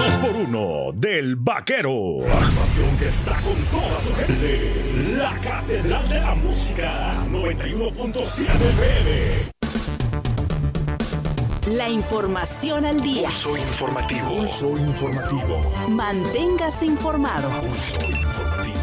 2x1 del Vaquero. La estación que está con toda su gente. La Catedral de la Música. 91.7 FM. La información al día. Pulso informativo. Pulso informativo. Manténgase informado. Pulso informativo.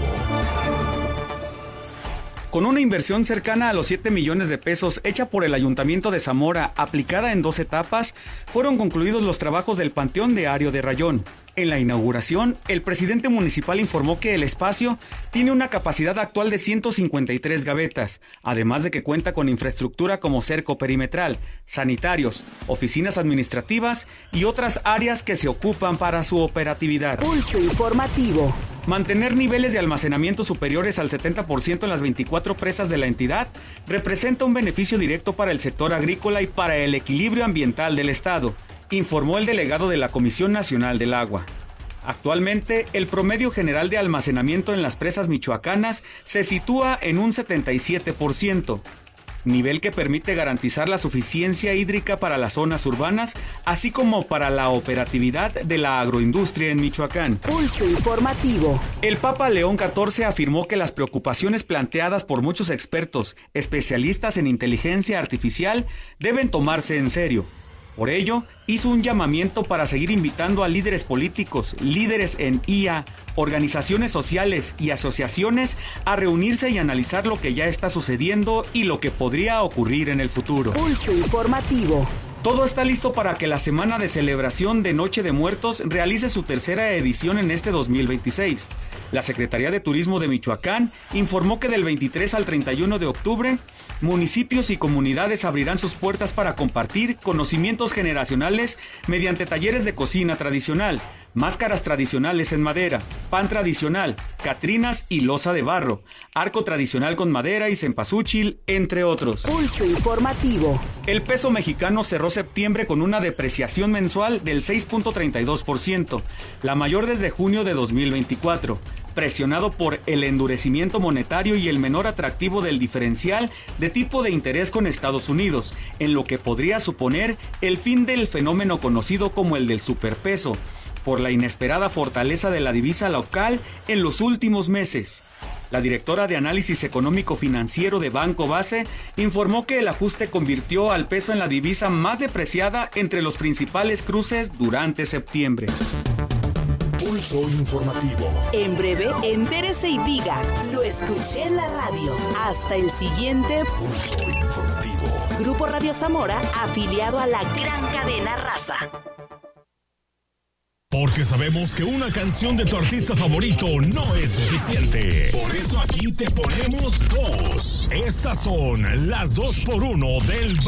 Con una inversión cercana a los 7 millones de pesos hecha por el Ayuntamiento de Zamora, aplicada en 2 etapas, fueron concluidos los trabajos del Panteón de Ario de Rayón. En la inauguración, el presidente municipal informó que el espacio tiene una capacidad actual de 153 gavetas, además de que cuenta con infraestructura como cerco perimetral, sanitarios, oficinas administrativas y otras áreas que se ocupan para su operatividad. Pulso informativo. Mantener niveles de almacenamiento superiores al 70% en las 24 presas de la entidad representa un beneficio directo para el sector agrícola y para el equilibrio ambiental del estado, informó el delegado de la Comisión Nacional del Agua. Actualmente, el promedio general de almacenamiento en las presas michoacanas se sitúa en un 77%, nivel que permite garantizar la suficiencia hídrica para las zonas urbanas, así como para la operatividad de la agroindustria en Michoacán. Pulso informativo. El Papa León XIV afirmó que las preocupaciones planteadas por muchos expertos, especialistas en inteligencia artificial, deben tomarse en serio. Por ello, hizo un llamamiento para seguir invitando a líderes políticos, líderes en IA, organizaciones sociales y asociaciones a reunirse y analizar lo que ya está sucediendo y lo que podría ocurrir en el futuro. Pulso informativo. Todo está listo para que la semana de celebración de Noche de Muertos realice su tercera edición en este 2026. La Secretaría de Turismo de Michoacán informó que del 23 al 31 de octubre, municipios y comunidades abrirán sus puertas para compartir conocimientos generacionales mediante talleres de cocina tradicional, máscaras tradicionales en madera, pan tradicional, catrinas y loza de barro, arco tradicional con madera y cempasúchil, entre otros. Pulso informativo. El peso mexicano cerró septiembre con una depreciación mensual del 6.32%, la mayor desde junio de 2024, presionado por el endurecimiento monetario y el menor atractivo del diferencial de tipo de interés con Estados Unidos, en lo que podría suponer el fin del fenómeno conocido como el del superpeso, por la inesperada fortaleza de la divisa local en los últimos meses. La directora de Análisis Económico Financiero de Banco Base informó que el ajuste convirtió al peso en la divisa más depreciada entre los principales cruces durante septiembre. Pulso informativo. En breve, entérese y diga, lo escuché en la radio. Hasta el siguiente Pulso informativo. Grupo Radio Zamora, afiliado a la gran cadena Raza. Porque sabemos que una canción de tu artista favorito no es suficiente. Por eso aquí te ponemos 2. Estas son las 2x1 del